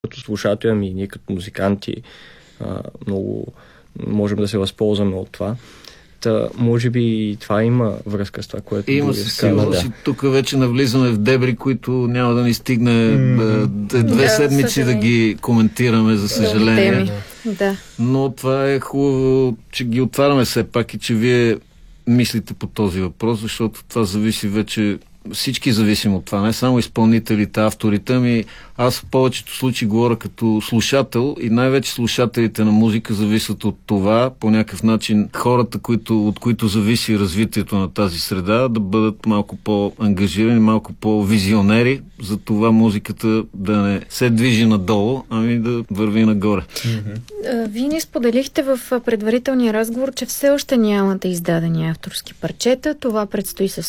като слушатели, ами ние като музиканти много можем да се възползваме от това. Та, може би това има връзка с това, което има със сигурност. Да. Тук вече навлизаме в дебри, които няма да ни стигне две седмици да ги коментираме, за съжаление. Да. Но това е хубаво, че ги отваряме все пак и че вие мислите по този въпрос, защото това зависи вече, всички зависим от това, не само изпълнителите, авторите, ами аз в повечето случаи говоря като слушател и най-вече слушателите на музика зависят от това, по някакъв начин хората, от които зависи развитието на тази среда, да бъдат малко по-ангажирани, малко по-визионери, за това музиката да не се движи надолу, ами да върви нагоре. Вие ни споделихте в предварителния разговор, че все още нямате издадени авторски парчета. Това предстои съвсем